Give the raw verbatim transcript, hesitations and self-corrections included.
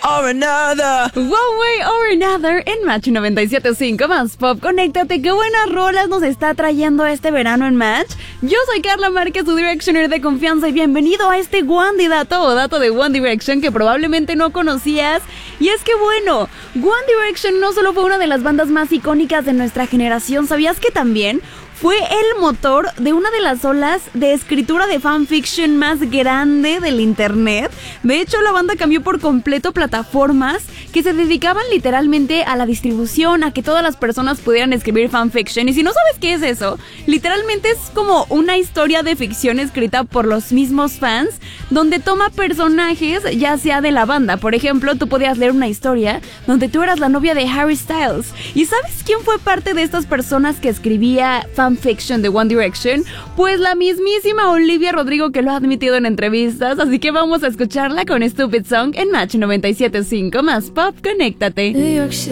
or another. One way or another en Match noventa y siete punto cinco más Pop. Conéctate, qué buenas rolas nos está trayendo este verano en Match. Yo soy Carla Márquez, tu Directioner de confianza, y bienvenido a este One dato o dato de One Direction que probablemente no conocías. Y es que bueno, One Direction no solo fue una de las bandas más icónicas de nuestra generación, ¿sabías que también fue el motor de una de las olas de escritura de fanfiction más grande del internet? De hecho, la banda cambió por completo plataformas que se dedicaban literalmente a la distribución, a que todas las personas pudieran escribir fanfiction. Y si no sabes qué es eso, literalmente es como una historia de ficción escrita por los mismos fans, donde toma personajes ya sea de la banda. Por ejemplo, tú podías leer una historia donde tú eras la novia de Harry Styles. ¿Y sabes quién fue parte de estas personas que escribía fanfiction de One Direction? Pues la mismísima Olivia Rodrigo, que lo ha admitido en entrevistas. Así que vamos a escucharla con Stupid Song en Match noventa y siete punto cinco más Pop. Conéctate.